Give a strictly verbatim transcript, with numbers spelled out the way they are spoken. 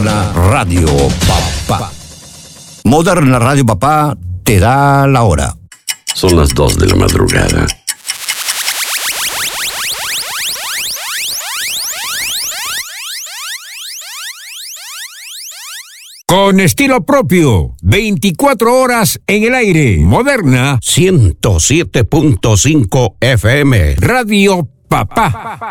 Moderna Radio Papá. Moderna Radio Papá te da la hora. Son las dos de la madrugada. Con estilo propio, veinticuatro horas en el aire. Moderna ciento siete punto cinco F M. Radio Papá.